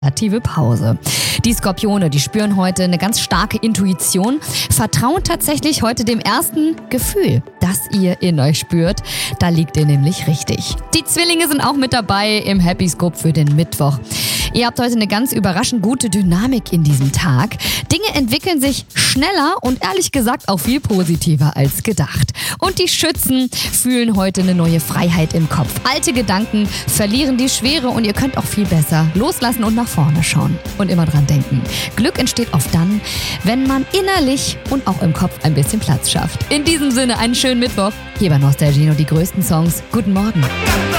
kreative Pause. Die Skorpione, die spüren heute eine ganz starke Intuition, vertrauen tatsächlich heute dem ersten Gefühl, das ihr in euch spürt. Da liegt ihr nämlich richtig. Die Zwillinge sind auch mit dabei im Happy Scope für den Mittwoch. Ihr habt heute eine ganz überraschend gute Dynamik in diesem Tag. Dinge entwickeln sich schneller und ehrlich gesagt auch viel positiver als gedacht. Und die Schützen fühlen heute eine neue Freiheit im Kopf. Alte Gedanken verlieren die Schwere und ihr könnt auch viel besser loslassen und nach vorne schauen. Und immer dran denken, Glück entsteht oft dann, wenn man innerlich und auch im Kopf ein bisschen Platz schafft. In diesem Sinne einen schönen Mittwoch. Hier bei Nostalgie und die größten Songs. Guten Morgen.